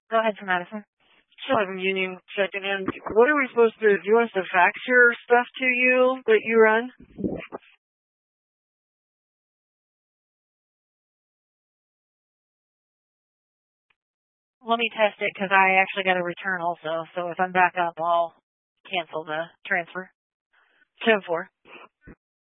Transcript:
Go ahead, Sir Madison. Seven Union checking in. What are we supposed to do? Do you want us to fax your stuff to you that you run? Let me test it because I actually got a return also. So if I'm back up, I'll cancel the transfer. 10-4.